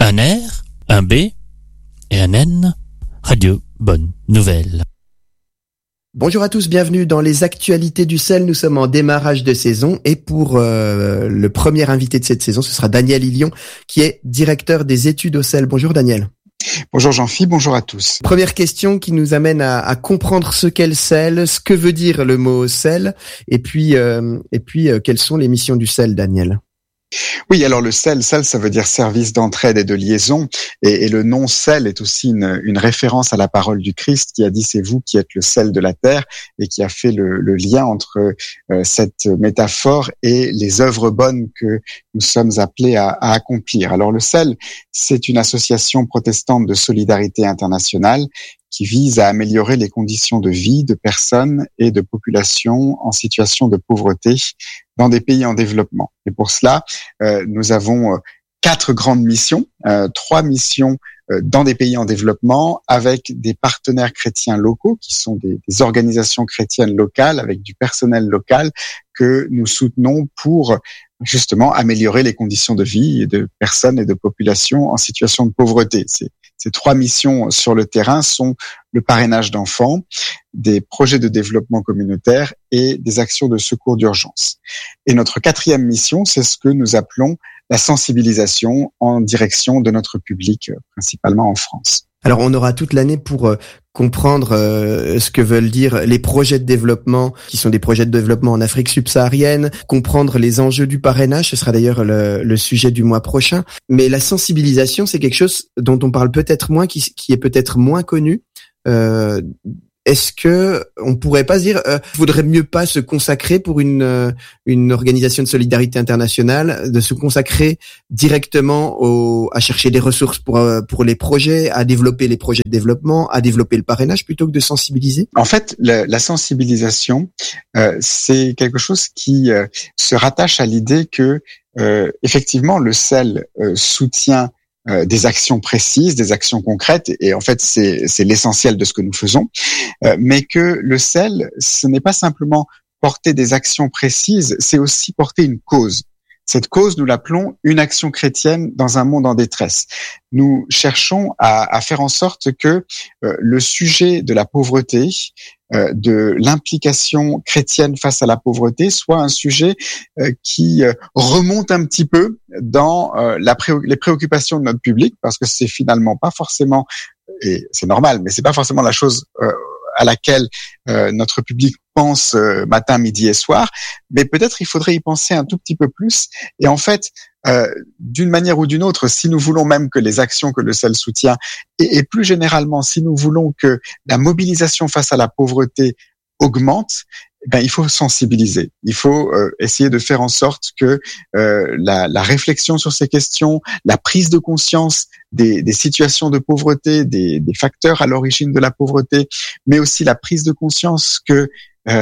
Un R, un B et un N. Radio Bonne Nouvelle. Bonjour à tous, bienvenue dans les actualités du sel. Nous sommes en démarrage de saison et pour le premier invité de cette saison, ce sera Daniel Illion qui est directeur des études au sel. Bonjour Daniel. Bonjour Jean-Philippe, bonjour à tous. Première question qui nous amène à comprendre ce qu'est le sel, ce que veut dire le mot sel et puis quelles sont les missions du sel, Daniel? Oui, alors le sel, ça veut dire service d'entraide et de liaison, et le nom sel est aussi une référence à la parole du Christ qui a dit c'est vous qui êtes le sel de la terre, et qui a fait le lien entre cette métaphore et les œuvres bonnes que nous sommes appelés à accomplir. Alors le sel, c'est une association protestante de solidarité internationale qui vise à améliorer les conditions de vie de personnes et de populations en situation de pauvreté dans des pays en développement. Et pour cela, nous avons 4 grandes missions, 3 missions dans des pays en développement avec des partenaires chrétiens locaux qui sont des organisations chrétiennes locales avec du personnel local que nous soutenons pour justement améliorer les conditions de vie de personnes et de populations en situation de pauvreté. Ces 3 missions sur le terrain sont le parrainage d'enfants, des projets de développement communautaire et des actions de secours d'urgence. Et notre 4e mission, c'est ce que nous appelons la sensibilisation en direction de notre public, principalement en France. Alors on aura toute l'année pour comprendre ce que veulent dire les projets de développement, qui sont des projets de développement en Afrique subsaharienne, comprendre les enjeux du parrainage, ce sera d'ailleurs le sujet du mois prochain. Mais la sensibilisation, c'est quelque chose dont on parle peut-être moins, qui est peut-être moins connu. Est-ce que on pourrait pas se dire vaudrait mieux pas se consacrer pour une organisation de solidarité internationale, de se consacrer directement à chercher des ressources pour les projets, à développer les projets de développement, à développer le parrainage plutôt que de sensibiliser? En fait, la sensibilisation, c'est quelque chose qui se rattache à l'idée que effectivement le sel soutient des actions précises, des actions concrètes, et en fait c'est l'essentiel de ce que nous faisons, mais que le sel, ce n'est pas simplement porter des actions précises, c'est aussi porter une cause. Cette cause, nous l'appelons une action chrétienne dans un monde en détresse. Nous cherchons à faire en sorte que le sujet de la pauvreté, de l'implication chrétienne face à la pauvreté, soit un sujet qui remonte un petit peu dans les préoccupations de notre public, parce que c'est finalement pas forcément, et c'est normal, mais c'est pas forcément la chose à laquelle notre public pense matin, midi et soir, mais peut-être il faudrait y penser un tout petit peu plus. Et en fait, d'une manière ou d'une autre, si nous voulons même que les actions que le sel soutient, et plus généralement, si nous voulons que la mobilisation face à la pauvreté augmente, il faut sensibiliser. Il faut essayer de faire en sorte que la réflexion sur ces questions, la prise de conscience des situations de pauvreté, des facteurs à l'origine de la pauvreté, mais aussi la prise de conscience que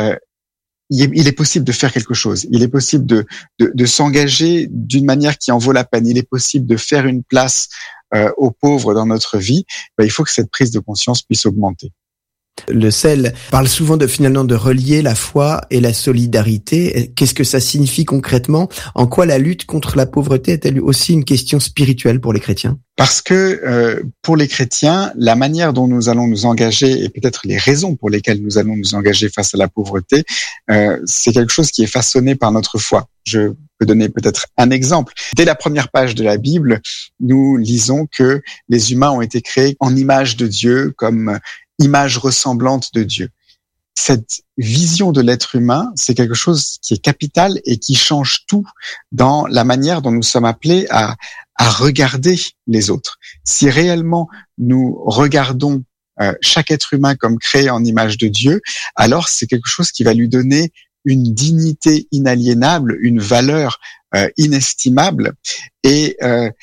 il est possible de faire quelque chose. Il est possible de s'engager d'une manière qui en vaut la peine. Il est possible de faire une place aux pauvres dans notre vie. Il faut que cette prise de conscience puisse augmenter. Le sel parle souvent finalement de relier la foi et la solidarité. Qu'est-ce que ça signifie concrètement? En quoi la lutte contre la pauvreté est-elle aussi une question spirituelle pour les chrétiens? Parce que pour les chrétiens, la manière dont nous allons nous engager et peut-être les raisons pour lesquelles nous allons nous engager face à la pauvreté, c'est quelque chose qui est façonné par notre foi. Je peux donner peut-être un exemple. Dès la première page de la Bible, nous lisons que les humains ont été créés en image de Dieu, comme image ressemblante de Dieu. Cette vision de l'être humain, c'est quelque chose qui est capital et qui change tout dans la manière dont nous sommes appelés à regarder les autres. Si réellement nous regardons chaque être humain comme créé en image de Dieu, alors c'est quelque chose qui va lui donner une dignité inaliénable, une valeur inestimable, et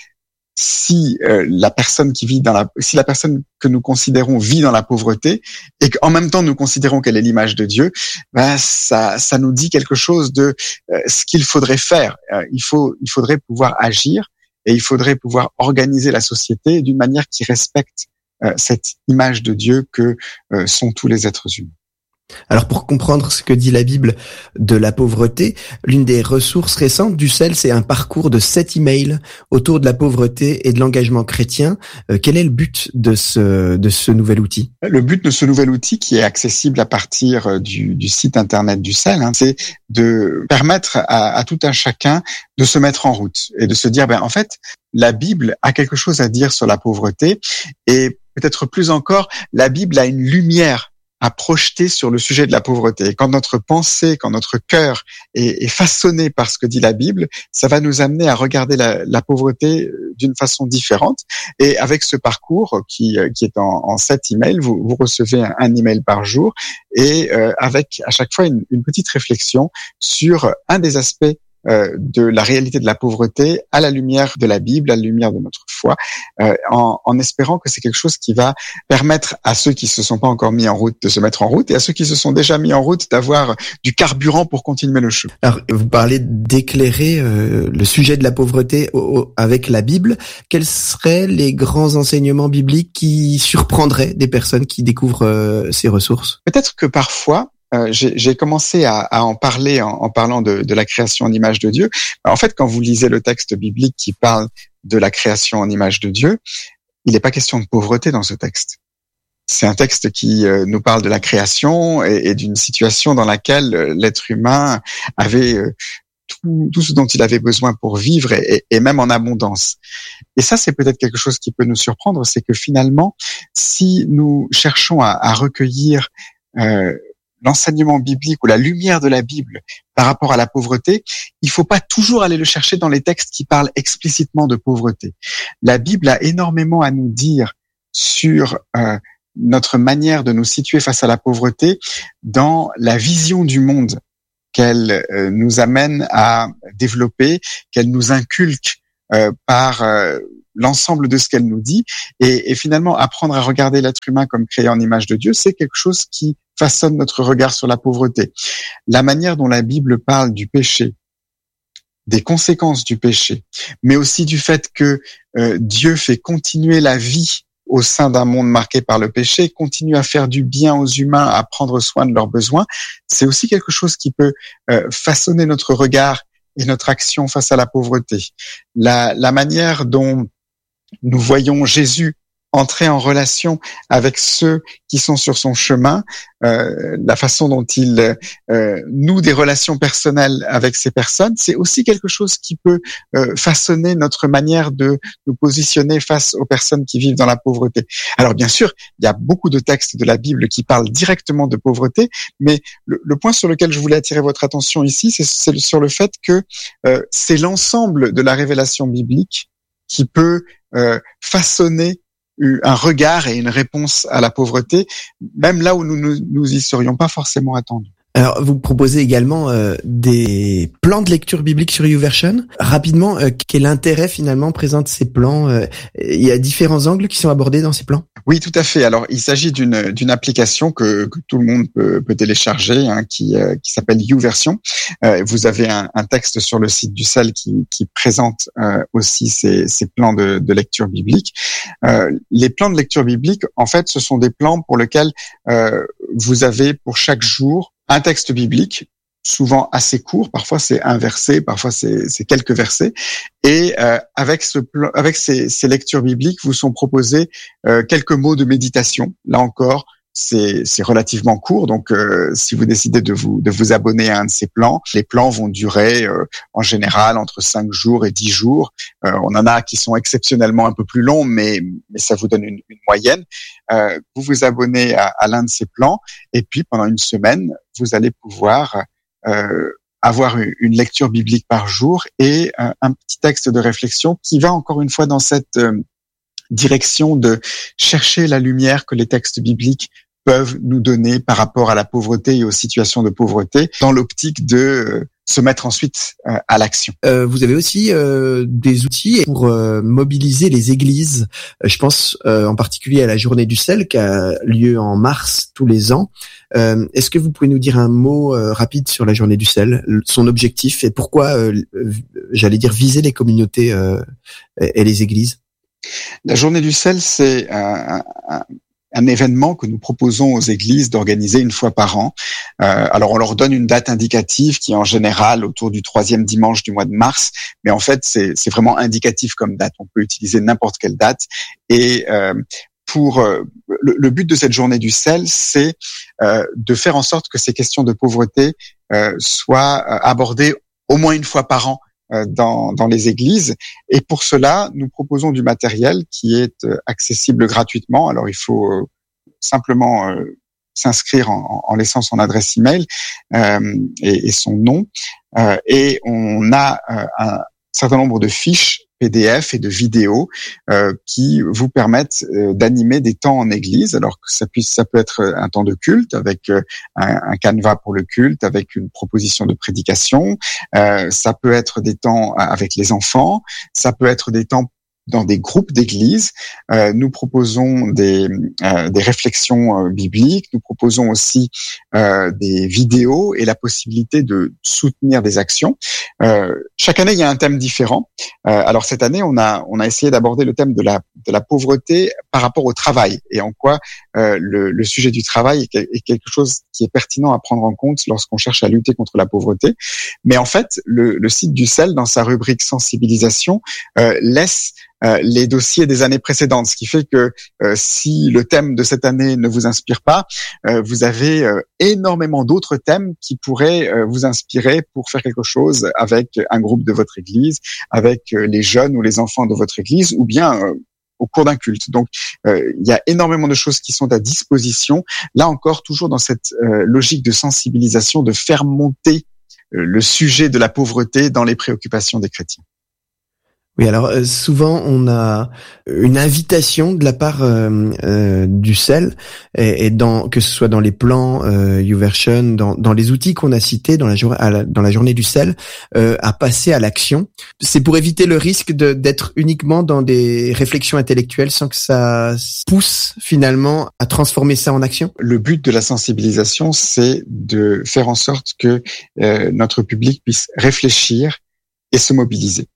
si la personne si la personne que nous considérons vit dans la pauvreté et qu'en même temps nous considérons qu'elle est l'image de Dieu, ça nous dit quelque chose de ce qu'il faudrait faire. Il faudrait pouvoir agir et il faudrait pouvoir organiser la société d'une manière qui respecte cette image de Dieu que sont tous les êtres humains. Alors pour comprendre ce que dit la Bible de la pauvreté, l'une des ressources récentes du CEL, c'est un parcours de 7 emails autour de la pauvreté et de l'engagement chrétien. Quel est le but de ce nouvel outil? Le but de ce nouvel outil, qui est accessible à partir du site internet du CEL, c'est de permettre à tout un chacun de se mettre en route et de se dire, en fait, la Bible a quelque chose à dire sur la pauvreté, et peut-être plus encore, la Bible a une lumière à projeter sur le sujet de la pauvreté. Et quand notre pensée, quand notre cœur est façonné par ce que dit la Bible, ça va nous amener à regarder la pauvreté d'une façon différente. Et avec ce parcours qui est en 7 emails, vous recevez un email par jour, et avec à chaque fois une petite réflexion sur un des aspects de la réalité de la pauvreté à la lumière de la Bible, à la lumière de notre foi, en espérant que c'est quelque chose qui va permettre à ceux qui se sont pas encore mis en route de se mettre en route, et à ceux qui se sont déjà mis en route d'avoir du carburant pour continuer le chemin. Alors, vous parlez d'éclairer le sujet de la pauvreté avec la Bible. Quels seraient les grands enseignements bibliques qui surprendraient des personnes qui découvrent ces ressources? Peut-être que parfois, j'ai commencé à en parler en parlant de la création en image de Dieu. En fait, quand vous lisez le texte biblique qui parle de la création en image de Dieu, il n'est pas question de pauvreté dans ce texte. C'est un texte qui nous parle de la création et d'une situation dans laquelle l'être humain avait tout ce dont il avait besoin pour vivre, et même en abondance. Et ça, c'est peut-être quelque chose qui peut nous surprendre, c'est que finalement, si nous cherchons à recueillir l'enseignement biblique ou la lumière de la Bible par rapport à la pauvreté, il faut pas toujours aller le chercher dans les textes qui parlent explicitement de pauvreté. La Bible a énormément à nous dire sur notre manière de nous situer face à la pauvreté dans la vision du monde qu'elle nous amène à développer, qu'elle nous inculque par l'ensemble de ce qu'elle nous dit, et finalement apprendre à regarder l'être humain comme créé en image de Dieu, c'est quelque chose qui façonne notre regard sur la pauvreté. La manière dont la Bible parle du péché, des conséquences du péché, mais aussi du fait que Dieu fait continuer la vie au sein d'un monde marqué par le péché, continue à faire du bien aux humains, à prendre soin de leurs besoins, c'est aussi quelque chose qui peut façonner notre regard et notre action face à la pauvreté. La manière dont nous voyons Jésus entrer en relation avec ceux qui sont sur son chemin, la façon dont il noue des relations personnelles avec ces personnes, c'est aussi quelque chose qui peut façonner notre manière de nous positionner face aux personnes qui vivent dans la pauvreté. Alors bien sûr, il y a beaucoup de textes de la Bible qui parlent directement de pauvreté, mais le point sur lequel je voulais attirer votre attention ici, c'est sur le fait que c'est l'ensemble de la révélation biblique qui peut façonner un regard et une réponse à la pauvreté, même là où nous y serions pas forcément attendus. Alors, vous proposez également des plans de lecture biblique sur YouVersion. Rapidement, quel intérêt finalement présentent ces plans? Il y a différents angles qui sont abordés dans ces plans? Oui, tout à fait. Alors, il s'agit d'une application que tout le monde peut télécharger, qui s'appelle YouVersion. Vous avez un texte sur le site du CEL qui présente aussi ces plans de lecture biblique. Les plans de lecture biblique, en fait, ce sont des plans pour lesquels vous avez pour chaque jour un texte biblique, souvent assez court, parfois c'est un verset, parfois c'est quelques versets, et avec ces lectures bibliques vous sont proposés quelques mots de méditation. Là encore, c'est relativement court, donc si vous décidez de vous abonner à un de ces plans, les plans vont durer en général entre 5 jours et 10 jours. On en a qui sont exceptionnellement un peu plus longs, mais ça vous donne une moyenne. Vous vous abonnez à l'un de ces plans, et puis pendant une semaine, vous allez pouvoir avoir une lecture biblique par jour et un petit texte de réflexion qui va encore une fois dans cette direction de chercher la lumière que les textes bibliques peuvent nous donner par rapport à la pauvreté et aux situations de pauvreté, dans l'optique de se mettre ensuite à l'action. Vous avez aussi des outils pour mobiliser les églises. Je pense en particulier à la journée du CEL qui a lieu en mars tous les ans. Est-ce que vous pouvez nous dire un mot rapide sur la journée du CEL, son objectif et pourquoi, j'allais dire, viser les communautés et les églises? La journée du CEL, un événement que nous proposons aux églises d'organiser une fois par an. Alors on leur donne une date indicative qui est en général autour du 3e dimanche du mois de mars, mais en fait c'est vraiment indicatif comme date. On peut utiliser n'importe quelle date. Et le but de cette journée du sel, c'est de faire en sorte que ces questions de pauvreté soient abordées au moins une fois par an dans les églises. Et pour cela, nous proposons du matériel qui est accessible gratuitement. Alors il faut simplement s'inscrire en laissant son adresse email et son nom. Et on a un certain nombre de fiches PDF et de vidéos qui vous permettent d'animer des temps en église. Alors que ça peut être un temps de culte avec un canevas pour le culte, avec une proposition de prédication. Ça peut être des temps avec les enfants. Ça peut être des temps dans des groupes d'églises. Nous proposons des réflexions bibliques. Nous proposons aussi des vidéos et la possibilité de soutenir des actions. Chaque année, il y a un thème différent. Alors cette année, on a essayé d'aborder le thème de la pauvreté par rapport au travail et en quoi le sujet du travail est quelque chose qui est pertinent à prendre en compte lorsqu'on cherche à lutter contre la pauvreté. Mais en fait, le site du CEL, dans sa rubrique sensibilisation, laisse les dossiers des années précédentes, ce qui fait que si le thème de cette année ne vous inspire pas, vous avez énormément d'autres thèmes qui pourraient vous inspirer pour faire quelque chose avec un groupe de votre église, avec les jeunes ou les enfants de votre église, ou bien au cours d'un culte. Donc, il y a énormément de choses qui sont à disposition. Là encore, toujours dans cette logique de sensibilisation, de faire monter le sujet de la pauvreté dans les préoccupations des chrétiens. Oui, alors souvent on a une invitation de la part du CEL et que ce soit dans les plans YouVersion, dans les outils qu'on a cités dans la journée du CEL, à passer à l'action. C'est pour éviter le risque d'être uniquement dans des réflexions intellectuelles sans que ça pousse finalement à transformer ça en action. Le but de la sensibilisation, c'est de faire en sorte que notre public puisse réfléchir et se mobiliser.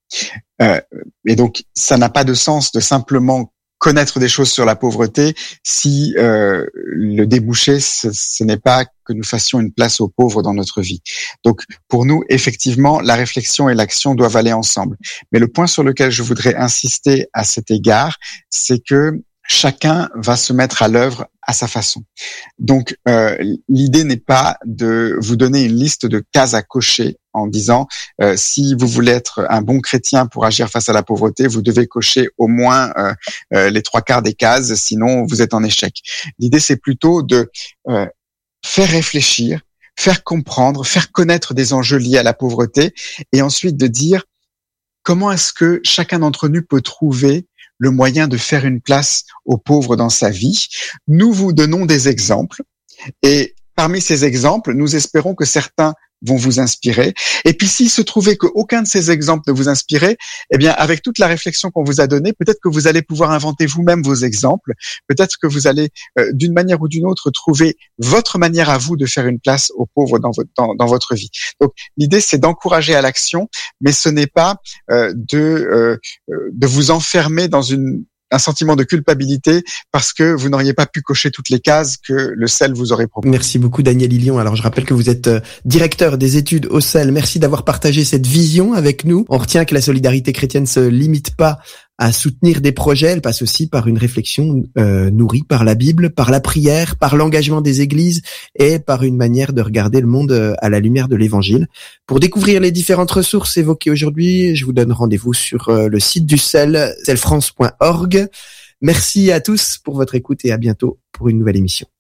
Et donc, ça n'a pas de sens de simplement connaître des choses sur la pauvreté si le débouché, ce n'est pas que nous fassions une place aux pauvres dans notre vie. Donc, pour nous, effectivement, la réflexion et l'action doivent aller ensemble. Mais le point sur lequel je voudrais insister à cet égard, c'est que chacun va se mettre à l'œuvre à sa façon. Donc, l'idée n'est pas de vous donner une liste de cases à cocher en disant si vous voulez être un bon chrétien pour agir face à la pauvreté, vous devez cocher au moins les 3/4 des cases, sinon vous êtes en échec. L'idée, c'est plutôt de faire réfléchir, faire comprendre, faire connaître des enjeux liés à la pauvreté et ensuite de dire comment est-ce que chacun d'entre nous peut trouver le moyen de faire une place aux pauvres dans sa vie. Nous vous donnons des exemples et parmi ces exemples, nous espérons que certains vont vous inspirer. Et puis s'il se trouvait qu'aucun de ces exemples ne vous inspirait, eh bien avec toute la réflexion qu'on vous a donnée, peut-être que vous allez pouvoir inventer vous-même vos exemples, peut-être que vous allez d'une manière ou d'une autre trouver votre manière à vous de faire une place aux pauvres dans votre vie. Donc l'idée c'est d'encourager à l'action, mais ce n'est pas de vous enfermer dans un sentiment de culpabilité parce que vous n'auriez pas pu cocher toutes les cases que le CEL vous aurait proposées. Merci beaucoup Daniel Ilion. Alors je rappelle que vous êtes directeur des études au CEL. Merci d'avoir partagé cette vision avec nous. On retient que la solidarité chrétienne se limite pas à soutenir des projets, elle passe aussi par une réflexion nourrie par la Bible, par la prière, par l'engagement des églises et par une manière de regarder le monde à la lumière de l'Évangile. Pour découvrir les différentes ressources évoquées aujourd'hui, je vous donne rendez-vous sur le site du CEL, celfrance.org. Merci à tous pour votre écoute et à bientôt pour une nouvelle émission.